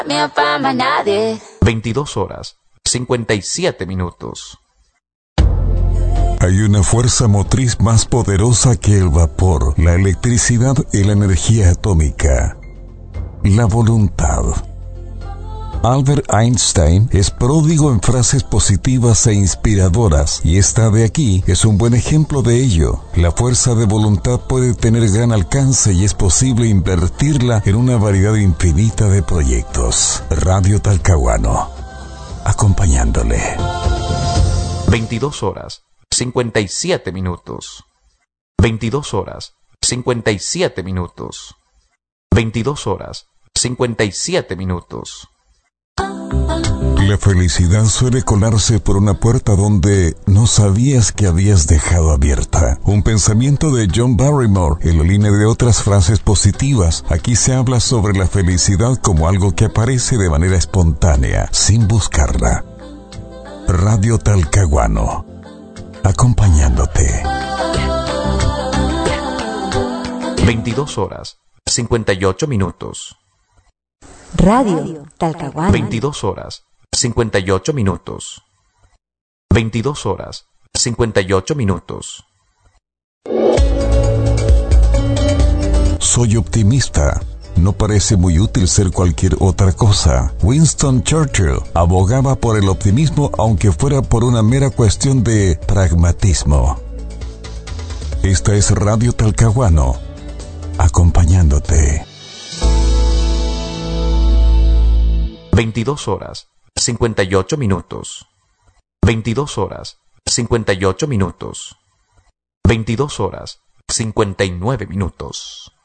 Me afama nadie. 22 horas, 57 minutos. Hay una fuerza motriz más poderosa que el vapor, la electricidad y la energía atómica. La voluntad. Albert Einstein es pródigo en frases positivas e inspiradoras, y esta de aquí es un buen ejemplo de ello. La fuerza de voluntad puede tener gran alcance y es posible invertirla en una variedad infinita de proyectos. Radio Talcahuano, acompañándole. 22 horas, 57 minutos. 22 horas, 57 minutos. 22 horas, 57 minutos. La felicidad suele colarse por una puerta donde no sabías que habías dejado abierta. Un pensamiento de John Barrymore en la línea de otras frases positivas. Aquí se habla sobre la felicidad como algo que aparece de manera espontánea, sin buscarla. Radio Talcahuano, acompañándote. 22 horas, 58 minutos. Radio Talcahuano. 22 horas, 58 minutos. 22 horas, 58 minutos. Soy optimista. No parece muy útil ser cualquier otra cosa. Winston Churchill abogaba por el optimismo aunque fuera por una mera cuestión de pragmatismo. Esta es Radio Talcahuano, acompañándote. 22 horas, 58 minutos. 22 horas, 58 minutos. 22 horas, 59 minutos.